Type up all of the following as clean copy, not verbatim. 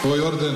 Ovaj orden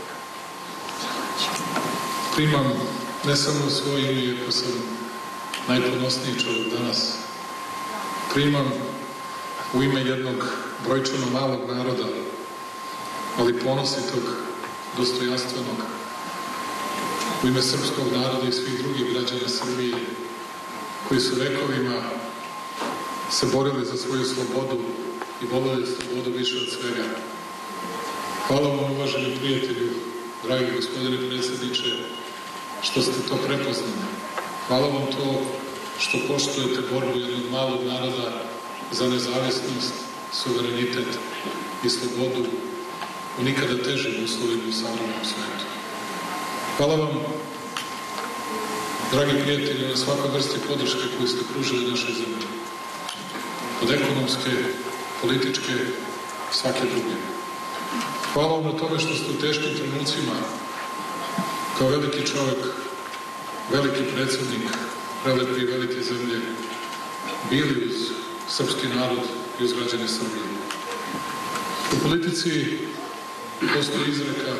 primam ne samo u svoje ime, iako sam najponosniji čovjek danas. Primam u ime jednog brojčano malog naroda, ali ponositog, dostojanstvenog, u ime srpskog naroda i svih drugih građana Srbije, koji su vekovima se borili za svoju slobodu i voleli slobodu više od svega. Hvala vam, uvaženi prijatelju, dragi gospodine predsjedniče, što ste to prepoznali. Hvala vam to što poštujete borbu jednog malog naroda za nezavisnost, suverenitet i slobodu u nikada težim uslovima u savremenom svetu. Hvala vam, dragi prijatelji, na svakoj vrsti podrške koju ste pružili našoj zemlji. Od ekonomske, političke, svake druge. Hvala vam na tome što ste u teškim trenucima, kao veliki čovjek, veliki predsjednik, prelepe i velike zemlje, bili uz srpski narod i uz građane Srbije. U politici postoji izreka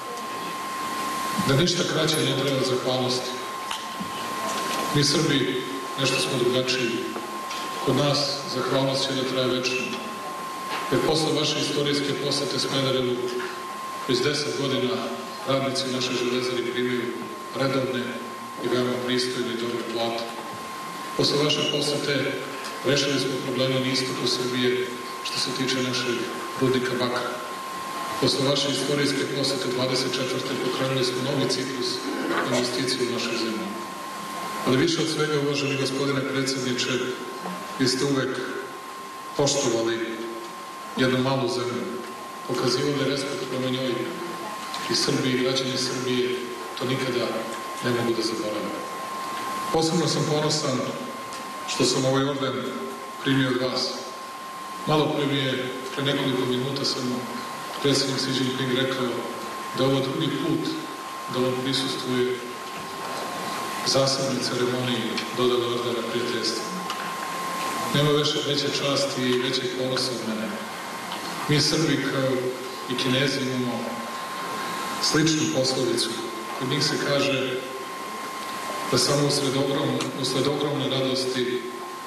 da ništa kraće ne treba zahvalnosti. Mi Srbi nešto smo drugačiji. Kod nas zahvalnost će da traje večno. Jer posle vaše istorijske posete Smederevu, već 10 godina radnici naše železari primaju redovne i veoma pristojne i dobre plate. Posle vaše posete rešili smo probleme na istoku Srbije što se tiče našeg rudnika bakra. Posle vaše istorijske posete 24. pokrenuli smo novi ciklus investicije u našoj zemlji. Ali više od svega, uvaženi gospodine predsjedniče, vi ste uvek poštovali jednu malu zemlju, pokazivali respekt prema njoj i Srbiji i građani Srbije to nikada ne mogu da zaborave. Posebno sam ponosan što sam ovaj orden primio od vas. Malo pre mi je, pre nekoliko minuta sam predsjednik Xi Jinping rekao da ovo drugi put da on prisustvuje zasebnoj ceremoniji dodale ordena prijateljstva. Nema veće časti i većeg ponosa od mene. Mi Srbi kao i Kinezi imamo sličnu poslovicu. Kod njih se kaže da samo usled ogromne radosti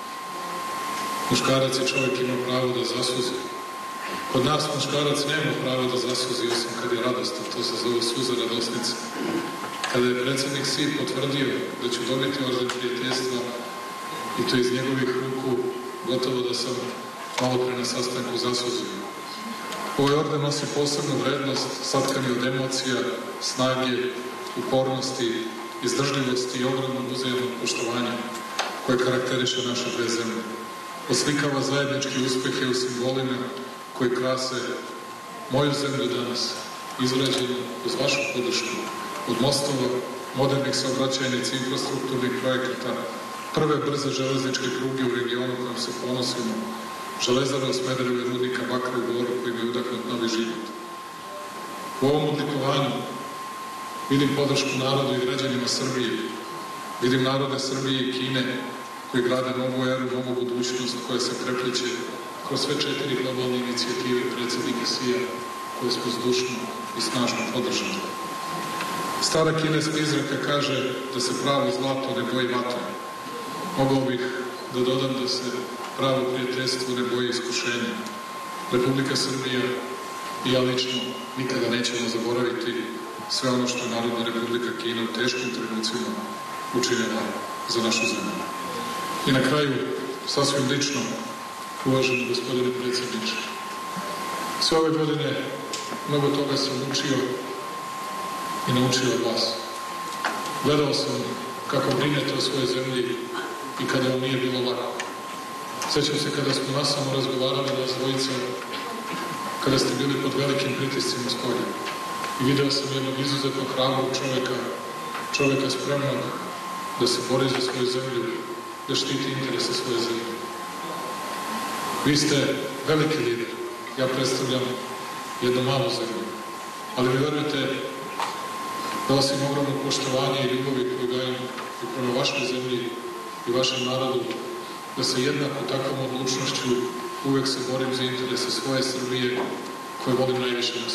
muškarac i čovjek ima pravo da zasuzi. Kod nas muškarac nema pravo da zasuzi osim kad je radostan. To se zove suza radosnice. Kada je predsjednik Xi potvrdio da ću dobiti orden prijateljstva i to iz njegovih ruku, gotovo da sam malo pre na sastanku zasuzio. Ovaj orden nosi posebnu vrednost, satkani od emocija, snage, upornosti, izdržljivosti i ogromnog uzajamnog poštovanja koje karakteriše naše dve zemlje. Oslikava zajedničke uspehe u simbolima koji krase moju zemlju danas, izrađenu uz vašu podršku, od mostova, modernih saobraćajnica, infrastrukturnih projekata, prve brze železničke pruge u regionu kojom se ponosimo, železara u Smederevu i rudnika bakra u Boru kojim je udahnut novi život. U ovom odlikovanju vidim podršku narodu i građanima Srbije, vidim narode Srbije i Kine koji grade novu eru, novu budućnost koja se prepliče kroz sve 4 globalne inicijative predsjednika Xija koje smo zdušno i snažno podržali. Stara kineska izreka kaže da se pravo zlato ne boji vatre. Mogao bih da dodam da se pravo prijateljstvo ne boji iskušenja. Republika Srbija i ja lično nikada nećemo zaboraviti sve ono što je Narodna Republika Kina u teškim trenucima učinila za našu zemlju. I na kraju, sasvim lično, uvaženi gospodine predsjedniče, sve ove godine mnogo toga sam učio i naučio od vas. Gledao sam kako brinete o svojoj zemlji i kada vam nije bilo lako. Sećam se kada smo nasamo razgovarali nas dvojica, kada ste bili pod velikim pritiscima spolja. I video sam jednog izuzetno hrabrog čovjeka spremnog da se bori za svoju zemlju, da štiti interese svoje zemlje. Vi ste veliki lider. Ja predstavljam jednu malu zemlju. Ali mi verujete da osim ogromnog poštovanja i ljubavi koju dajem i prema vašoj zemlji i vašem narodu, da se jednako takvom odlučnošću uvek se borim za interese svoje Srbije koje volim najviše na